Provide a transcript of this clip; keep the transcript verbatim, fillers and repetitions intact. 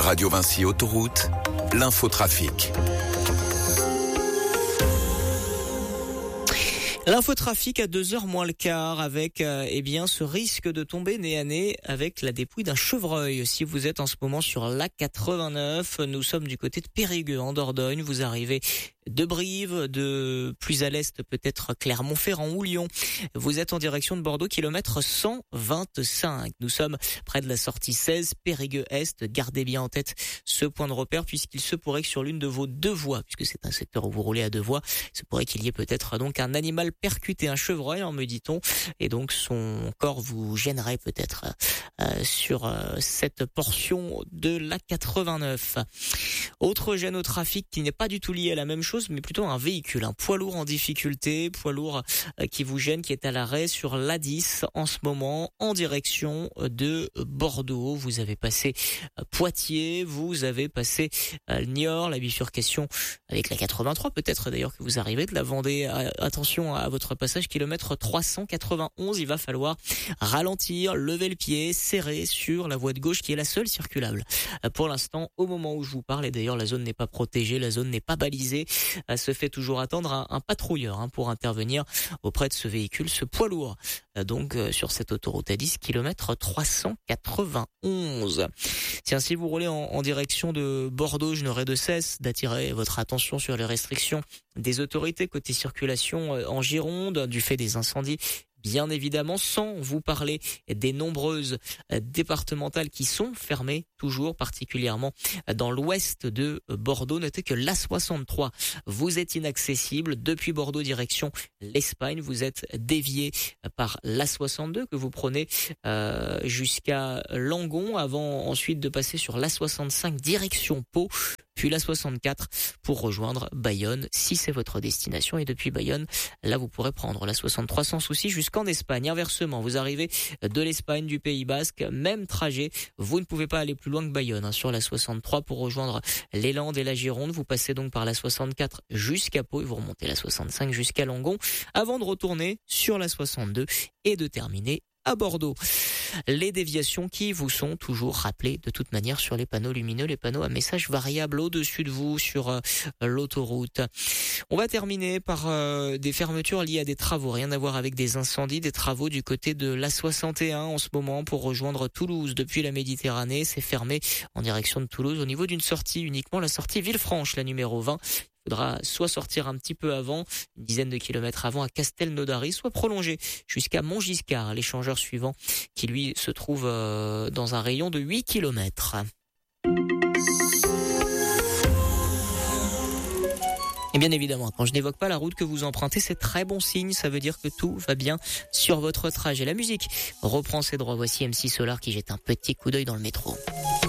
Radio Vinci Autoroute, l'infotrafic. L'infotrafic à deux heures moins le quart avec euh, eh bien ce risque de tomber nez à nez avec la dépouille d'un chevreuil. Si vous êtes en ce moment sur l'A quatre-vingt-neuf, nous sommes du côté de Périgueux en Dordogne. Vous arrivez de Brive, de plus à l'est peut-être Clermont-Ferrand ou Lyon. Vous êtes en direction de Bordeaux, kilomètre cent vingt-cinq. Nous sommes près de la sortie seize, Périgueux-Est. Gardez bien en tête ce point de repère puisqu'il se pourrait que sur l'une de vos deux voies, puisque c'est un secteur où vous roulez à deux voies, il se pourrait qu'il y ait peut-être donc un animal percuté, un chevreuil, en me dit-on, et donc son corps vous gênerait peut-être euh, sur euh, cette portion de l'A quatre-vingt-neuf. Autre gêne au trafic qui n'est pas du tout lié à la même chose, mais plutôt un véhicule, un poids lourd en difficulté, poids lourd euh, qui vous gêne, qui est à l'arrêt sur l'A dix en ce moment, en direction de Bordeaux. Vous avez passé euh, Poitiers, vous avez passé euh, Niort, la bifurcation avec la quatre-vingt-trois, peut-être d'ailleurs que vous arrivez de la Vendée. Euh, attention à votre passage, kilomètre trois cent quatre-vingt-onze, il va falloir ralentir, lever le pied, serrer sur la voie de gauche qui est la seule circulable. Euh, pour l'instant, au moment où je vous parle, et d'ailleurs la zone n'est pas protégée, la zone n'est pas balisée, euh, se fait toujours attendre un, un patrouilleur hein, pour intervenir auprès de ce véhicule, ce poids lourd. Euh, donc euh, sur cette autoroute à dix, kilomètre trois cent quatre-vingt-onze. Tiens, si vous roulez en, en direction de Bordeaux, je n'aurai de cesse d'attirer votre attention sur les restrictions des autorités côté circulation en Gironde, du fait des incendies. Bien évidemment, sans vous parler des nombreuses départementales qui sont fermées, toujours particulièrement dans l'ouest de Bordeaux. Notez que l'A soixante-trois, vous êtes inaccessible. Depuis Bordeaux, direction l'Espagne, vous êtes dévié par l'A soixante-deux que vous prenez euh, jusqu'à Langon, avant ensuite de passer sur l'A soixante-cinq direction Pau, puis l'A soixante-quatre pour rejoindre Bayonne, si c'est votre destination. Et depuis Bayonne, là vous pourrez prendre l'A soixante-trois sans souci jusqu'en Espagne. Inversement, vous arrivez de l'Espagne, du Pays Basque, même trajet, vous ne pouvez pas aller plus loin que Bayonne hein, sur l'A soixante-trois pour rejoindre les Landes et la Gironde. Vous passez donc par l'A soixante-quatre jusqu'à Pau et vous remontez l'A soixante-cinq jusqu'à Langon avant de retourner sur l'A soixante-deux et de terminer à Bordeaux. Les déviations qui vous sont toujours rappelées de toute manière sur les panneaux lumineux, les panneaux à messages variables au-dessus de vous sur euh, l'autoroute. On va terminer par euh, des fermetures liées à des travaux, rien à voir avec des incendies, des travaux du côté de l'A soixante et un en ce moment pour rejoindre Toulouse depuis la Méditerranée. C'est fermé en direction de Toulouse au niveau d'une sortie uniquement, la sortie Villefranche, la numéro vingt. Il faudra soit sortir un petit peu avant, une dizaine de kilomètres avant à Castelnaudary, soit prolonger jusqu'à Montgiscard, l'échangeur suivant qui lui se trouve euh, dans un rayon de huit kilomètres. Et bien évidemment, quand je n'évoque pas la route que vous empruntez, c'est très bon signe, ça veut dire que tout va bien sur votre trajet. La musique reprend ses droits, voici M C Solar qui jette un petit coup d'œil dans le métro.